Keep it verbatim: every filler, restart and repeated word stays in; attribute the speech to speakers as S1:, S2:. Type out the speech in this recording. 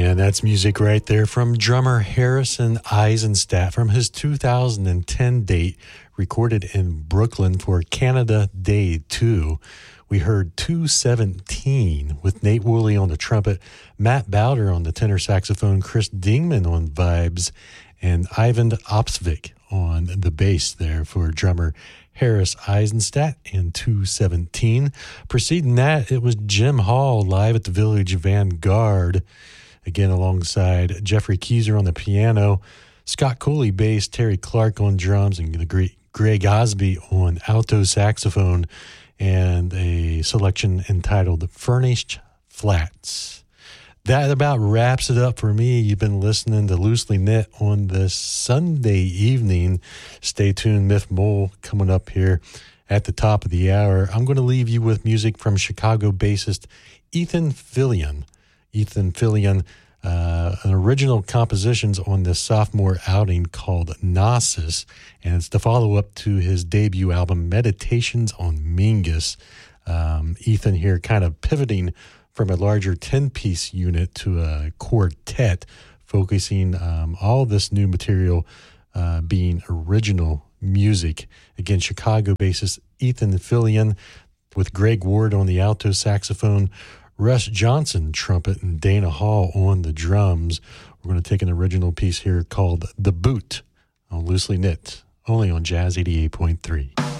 S1: And that's music right there from drummer Harrison Eisenstadt from his two thousand ten date, recorded in Brooklyn for Canada Day two. We heard two seventeen with Nate Woolley on the trumpet, Matt Bowder on the tenor saxophone, Chris Dingman on vibes, and Ivan Opsvik on the bass there for drummer Harris Eisenstadt and two seventeen. Preceding that, it was Jim Hall live at the Village Vanguard, again alongside Jeffrey Keyser on the piano, Scott Cooley bass, Terry Clark on drums, and the great Greg Osby on alto saxophone, and a selection entitled Furnished Flats. That about wraps it up for me. You've been listening to Loosely Knit on this Sunday evening. Stay tuned, Myth Mole coming up here at the top of the hour. I'm going to leave you with music from Chicago bassist Ethan Fillion. Ethan Fillion, uh, an original compositions on this sophomore outing called Gnosis, and it's the follow-up to his debut album, Meditations on Mingus. Um, Ethan here kind of pivoting from a larger ten-piece unit to a quartet, focusing um, all this new material uh, being original music. Again, Chicago bassist Ethan Fillion with Greg Ward on the alto saxophone, Russ Johnson trumpet, and Dana Hall on the drums. We're going to take an original piece here called The Boot on Loosely Knit, only on Jazz eighty-eight point three.